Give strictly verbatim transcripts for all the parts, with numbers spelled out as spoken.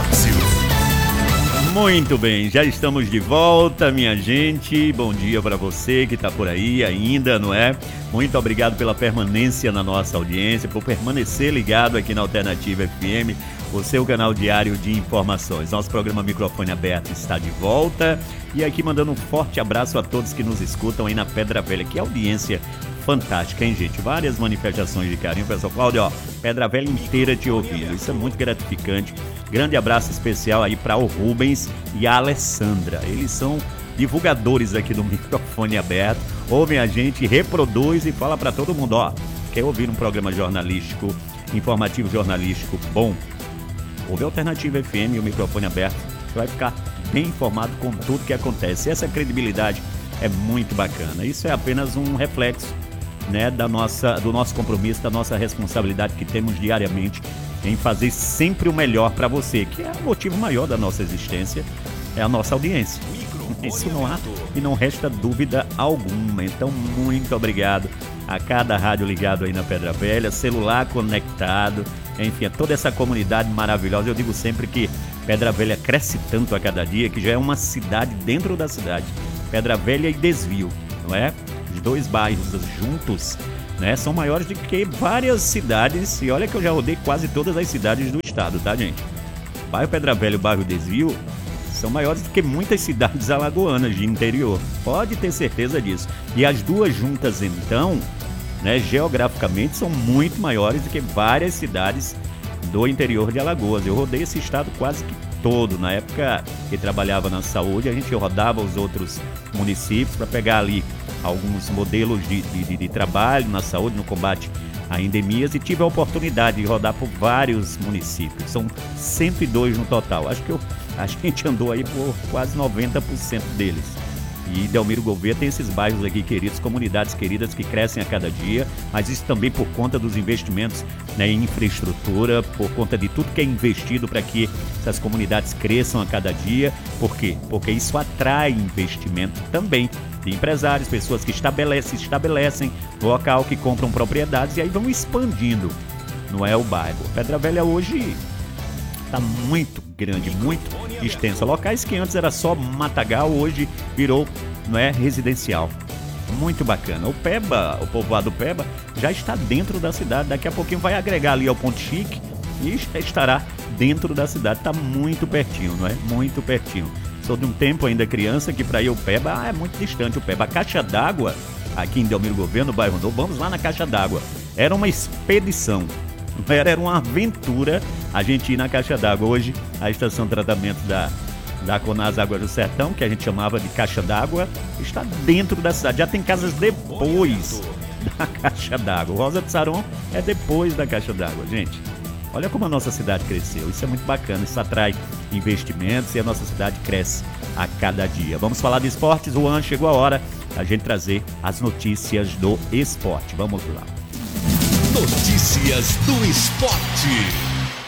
fácil. Muito bem, já estamos de volta, minha gente. Bom dia para você que está por aí ainda, não é? Muito obrigado pela permanência na nossa audiência, por permanecer ligado aqui na Alternativa F M, o seu canal diário de informações. Nosso programa Microfone Aberto está de volta e aqui mandando um forte abraço a todos que nos escutam aí na Pedra Velha, que audiência fantástica, hein, gente? Várias manifestações de carinho, pessoal. Cláudio, ó, Pedra Velha inteira te ouvindo. Isso é muito gratificante. Grande abraço especial aí para o Rubens e a Alessandra. Eles são divulgadores aqui do Microfone Aberto. Ouvem a gente, reproduz e fala para todo mundo, ó, quer ouvir um programa jornalístico, informativo jornalístico bom? Ouve a Alternativa F M e o Microfone Aberto. Você vai ficar bem informado com tudo que acontece. Essa credibilidade é muito bacana. Isso é apenas um reflexo, né, da nossa, do nosso compromisso, da nossa responsabilidade que temos diariamente em fazer sempre o melhor para você, que é o motivo maior da nossa existência, é a nossa audiência. Isso não há e não resta dúvida alguma. Então, muito obrigado a cada rádio ligado aí na Pedra Velha, celular conectado, enfim, a toda essa comunidade maravilhosa. Eu digo sempre que Pedra Velha cresce tanto a cada dia que já é uma cidade dentro da cidade. Pedra Velha e Desvio, não é? Os dois bairros juntos, né, são maiores do que várias cidades, e olha que eu já rodei quase todas as cidades do estado, tá, gente? O bairro Pedra Velha e o bairro Desvio são maiores do que muitas cidades alagoanas de interior, pode ter certeza disso. E as duas juntas, então, né, geograficamente são muito maiores do que várias cidades do interior de Alagoas. Eu rodei esse estado quase que todo. Na época que trabalhava na saúde, a gente rodava os outros municípios para pegar ali alguns modelos de, de, de trabalho na saúde, no combate a endemias, e tive a oportunidade de rodar por vários municípios. São cento e dois no total. Acho que eu, a gente andou aí por quase noventa por cento deles. E Delmiro Gouveia tem esses bairros aqui queridos, comunidades queridas que crescem a cada dia, mas isso também por conta dos investimentos, né, em infraestrutura, por conta de tudo que é investido para que essas comunidades cresçam a cada dia. Por quê? Porque isso atrai investimento também de empresários, pessoas que estabelecem, estabelecem no local, que compram propriedades e aí vão expandindo, não é, o bairro. Pedra Velha hoje está muito grande, muito extensa. Locais que antes era só matagal, hoje virou, não é, residencial. Muito bacana. O Peba, o povoado Peba, já está dentro da cidade. Daqui a pouquinho vai agregar ali ao Ponto Chique e já estará dentro da cidade. Está muito pertinho, não é? Muito pertinho. Sou de um tempo ainda criança que para ir ao Peba ah, é muito distante. O Peba, a Caixa d'Água, aqui em Delmiro Gouveia, no bairro Novo, vamos lá na Caixa d'Água. Era uma expedição. Era uma aventura a gente ir na Caixa d'Água. Hoje, a estação de tratamento da, da Conas Águas do Sertão, que a gente chamava de Caixa d'Água, está dentro da cidade. Já tem casas depois da Caixa d'Água. Rosa de Saron é depois da Caixa d'Água, gente. Olha como a nossa cidade cresceu. Isso é muito bacana. Isso atrai investimentos e a nossa cidade cresce a cada dia. Vamos falar de esportes. Juan, chegou a hora da gente trazer as notícias do esporte. Vamos lá. Notícias do esporte.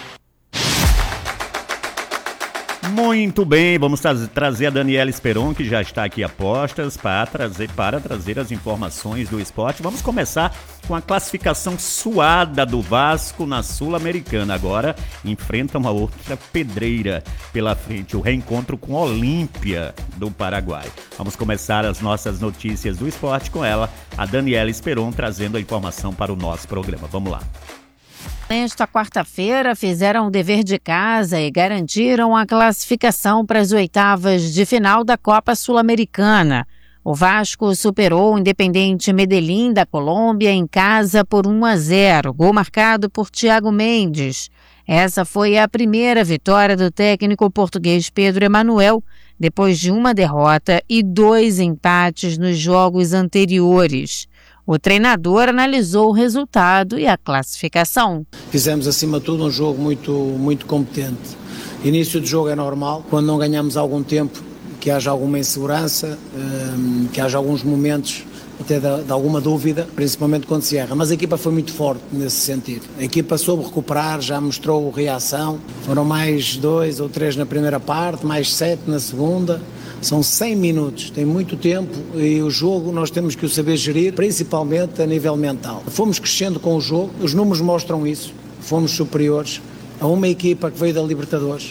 Muito bem, vamos tra- trazer a Daniela Esperon, que já está aqui a postas para trazer, para trazer as informações do esporte. Vamos começar com a classificação suada do Vasco na Sul-Americana. Agora enfrenta uma outra pedreira pela frente, o reencontro com Olímpia do Paraguai. Vamos começar as nossas notícias do esporte com ela, a Daniela Esperon, trazendo a informação para o nosso programa. Vamos lá. Nesta quarta-feira, fizeram o dever de casa e garantiram a classificação para as oitavas de final da Copa Sul-Americana. O Vasco superou o Independiente Medellín da Colômbia em casa por um a zero, gol marcado por Thiago Mendes. Essa foi a primeira vitória do técnico português Pedro Emanuel, depois de uma derrota e dois empates nos jogos anteriores. O treinador analisou o resultado e a classificação. Fizemos, acima de tudo, um jogo muito, muito competente. Início de jogo é normal, quando não ganhamos algum tempo, que haja alguma insegurança, que haja alguns momentos até de, de alguma dúvida, principalmente quando se erra. Mas a equipa foi muito forte nesse sentido. A equipa soube recuperar, já mostrou reação. Foram mais dois ou três na primeira parte, mais sete na segunda. São cem minutos, tem muito tempo e o jogo nós temos que o saber gerir, principalmente a nível mental. Fomos crescendo com o jogo, os números mostram isso, fomos superiores a uma equipa que veio da Libertadores.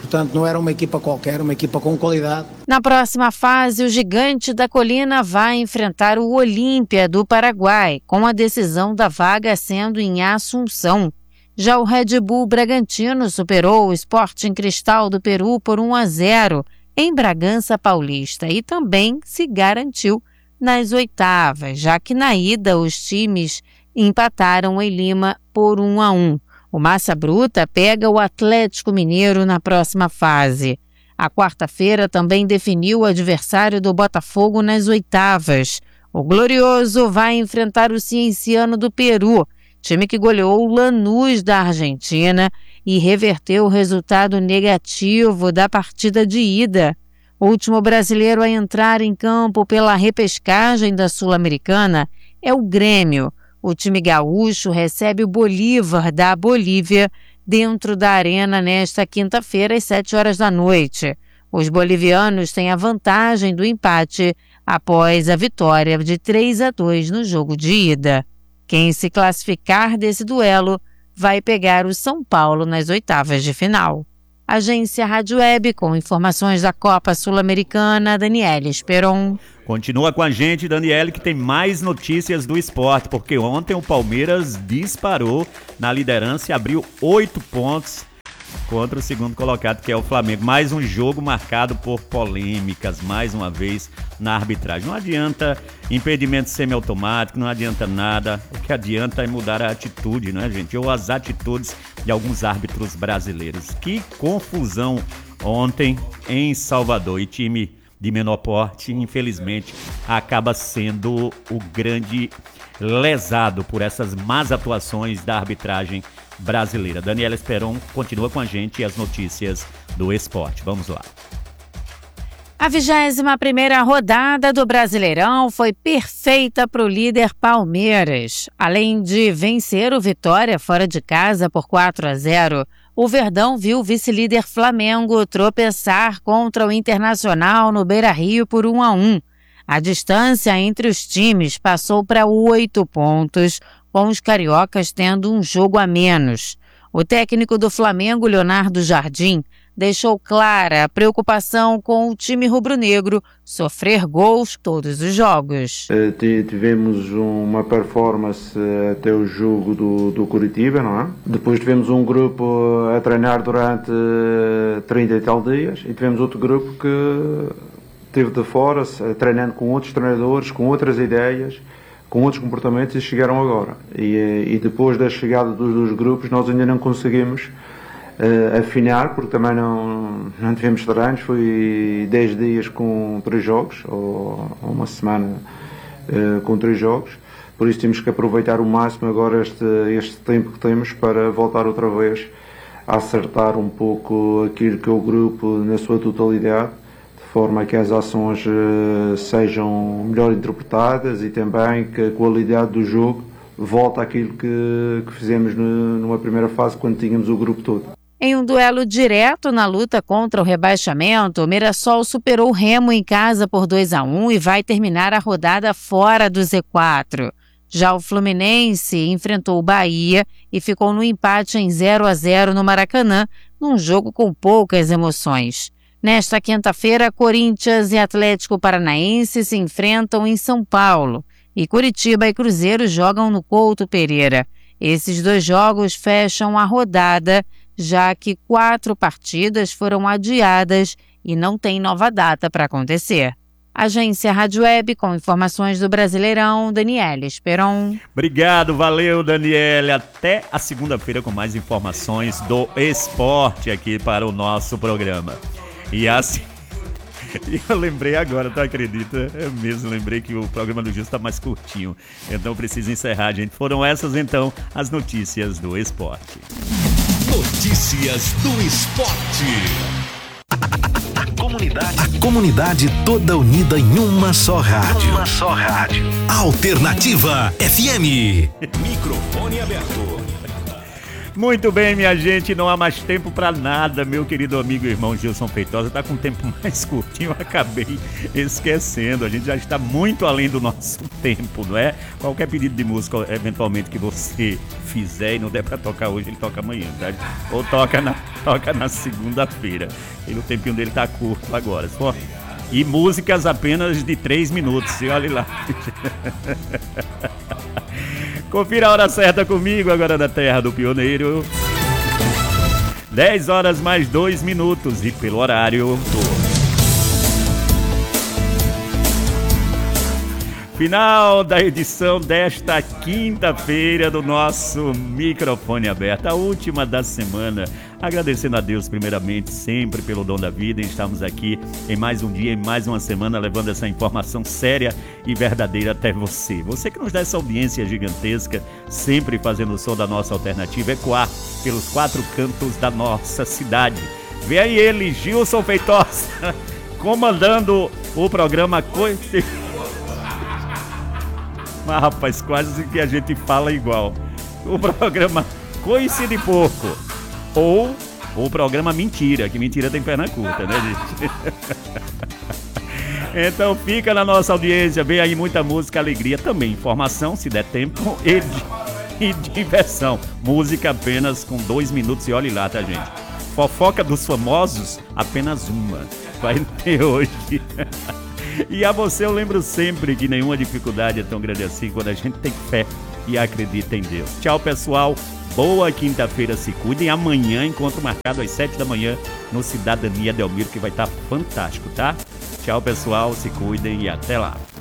Portanto, não era uma equipa qualquer, uma equipa com qualidade. Na próxima fase, o Gigante da Colina vai enfrentar o Olímpia do Paraguai, com a decisão da vaga sendo em Assunção. Já o Red Bull Bragantino superou o Sporting Cristal do Peru por um a zero em Bragança Paulista e também se garantiu nas oitavas, já que na ida os times empataram em Lima por um a um. O Massa Bruta pega o Atlético Mineiro na próxima fase. A quarta-feira também definiu o adversário do Botafogo nas oitavas. O Glorioso vai enfrentar o Cienciano do Peru, time que goleou o Lanús da Argentina e reverteu o resultado negativo da partida de ida. O último brasileiro a entrar em campo pela repescagem da Sul-Americana é o Grêmio. O time gaúcho recebe o Bolívar da Bolívia dentro da arena nesta quinta-feira às sete horas da noite. Os bolivianos têm a vantagem do empate após a vitória de três a dois no jogo de ida. Quem se classificar desse duelo vai pegar o São Paulo nas oitavas de final. Agência Rádio Web, com informações da Copa Sul-Americana, Daniela Esperon. Continua com a gente, Daniela, que tem mais notícias do esporte, porque ontem o Palmeiras disparou na liderança e abriu oito pontos contra o segundo colocado, que é o Flamengo. Mais um jogo marcado por polêmicas, mais uma vez, na arbitragem. Não adianta impedimento semiautomático, não adianta nada. O que adianta é mudar a atitude, não é, gente? Ou as atitudes de alguns árbitros brasileiros. Que confusão ontem em Salvador. E time de menor porte, infelizmente, acaba sendo o grande lesado por essas más atuações da arbitragem brasileira. Daniela Esperon continua com a gente e as notícias do esporte. Vamos lá. A vigésima primeira rodada do Brasileirão foi perfeita para o líder Palmeiras. Além de vencer o Vitória fora de casa por quatro a zero, o Verdão viu o vice-líder Flamengo tropeçar contra o Internacional no Beira-Rio por um a um. A distância entre os times passou para oito pontos, com os cariocas tendo um jogo a menos. O técnico do Flamengo, Leonardo Jardim, deixou clara a preocupação com o time rubro-negro sofrer gols todos os jogos. Tivemos uma performance até o jogo do, do Curitiba, não é? Depois tivemos um grupo a treinar durante trinta e tal dias e tivemos outro grupo que esteve de fora, treinando com outros treinadores, com outras ideias, com outros comportamentos e chegaram agora. E, e depois da chegada dos dois grupos nós ainda não conseguimos uh, afinar, porque também não, não tivemos treinos, foi dez dias com três jogos, ou, ou uma semana uh, com três jogos, por isso temos que aproveitar o máximo agora este, este tempo que temos para voltar outra vez a acertar um pouco aquilo que é o grupo na sua totalidade, de forma que as ações uh, sejam melhor interpretadas e também que a qualidade do jogo volte àquilo que, que fizemos no, numa primeira fase, quando tínhamos o grupo todo. Em um duelo direto na luta contra o rebaixamento, o Mirassol superou o Remo em casa por dois a um e vai terminar a rodada fora do Z quatro. Já o Fluminense enfrentou o Bahia e ficou no empate em zero a zero no Maracanã, num jogo com poucas emoções. Nesta quinta-feira, Corinthians e Atlético Paranaense se enfrentam em São Paulo e Curitiba e Cruzeiro jogam no Couto Pereira. Esses dois jogos fecham a rodada, já que quatro partidas foram adiadas e não tem nova data para acontecer. Agência Rádio Web, com informações do Brasileirão, Daniela Esperon. Obrigado, valeu, Daniela. Até a segunda-feira com mais informações do esporte aqui para o nosso programa. E assim, eu lembrei agora, tu acredita? Eu mesmo lembrei que o programa do Gil está mais curtinho, então eu preciso encerrar, gente. Foram essas, então, as notícias do esporte. Notícias do esporte. A comunidade, a comunidade toda unida em uma só rádio. Uma só rádio. Alternativa F M. Microfone aberto. Muito bem, minha gente, não há mais tempo para nada. Meu querido amigo e irmão Gilson Feitosa tá com um tempo mais curtinho, eu acabei esquecendo. A gente já está muito além do nosso tempo, não é? Qualquer pedido de música, eventualmente, que você fizer e não der para tocar hoje, ele toca amanhã, tá? Ou toca na toca na segunda-feira. E o tempinho dele tá curto agora. Só... E músicas apenas de três minutos. E olha lá. Confira a hora certa comigo, agora na Terra do Pioneiro. dez horas mais dois minutos. E pelo horário do... Final da edição desta quinta-feira do nosso Microfone Aberto, a última da semana. Agradecendo a Deus primeiramente sempre pelo dom da vida, e estamos aqui em mais um dia, em mais uma semana, levando essa informação séria e verdadeira até você. Você que nos dá essa audiência gigantesca, sempre fazendo o som da nossa alternativa ecoar pelos quatro cantos da nossa cidade. Vem aí ele, Gilson Feitosa, comandando o programa Coice. Mas rapaz, quase que a gente fala igual. O programa Coice de Porco. Ou o programa Mentira, que mentira tem perna curta, né, gente? Então fica na nossa audiência, vem aí muita música, alegria, também informação, se der tempo, e, e diversão. Música apenas com dois minutos e olhe lá, tá, gente? Fofoca dos famosos, apenas uma. Vai ter hoje. E a você eu lembro sempre que nenhuma dificuldade é tão grande assim quando a gente tem fé e acredita em Deus. Tchau, pessoal. Boa quinta-feira, se cuidem. Amanhã, encontro marcado às sete da manhã no Cidadania Delmiro, que vai estar fantástico, tá? Tchau, pessoal. Se cuidem e até lá.